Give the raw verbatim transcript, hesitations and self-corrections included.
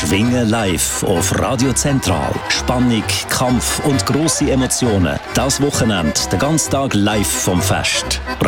Schwingen live auf Radio Zentral. Spannung, Kampf und grosse Emotionen. Das Wochenende, den ganzen Tag live vom Fest.